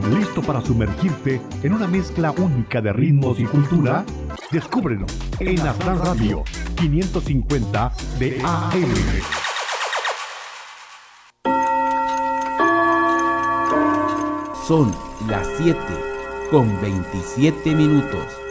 ¿Listo para sumergirte en una mezcla única de ritmos y cultura? Descúbrelo en Aztlán Radio 550 de AM. Son las 7:27.